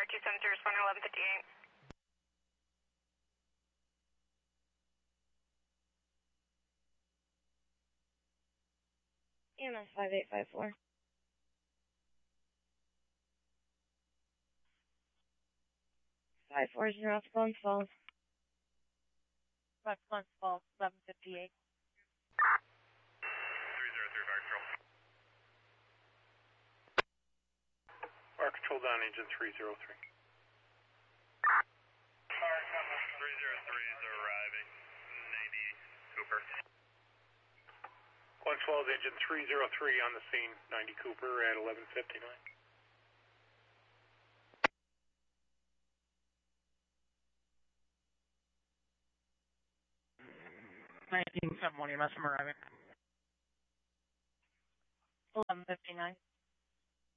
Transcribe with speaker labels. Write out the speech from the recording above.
Speaker 1: 273, responding 1158.
Speaker 2: EMS 5854. 540 off Glens Falls.
Speaker 3: 5 Glens Falls, 1158.
Speaker 4: 303 Fire Control. Fire Control down engine 303. Fire Control 303 is arriving. 90 Cooper. Glens Falls engine 303 on the scene. 90 Cooper at 1159.
Speaker 3: 1971 EMS, I'm arriving. 1159.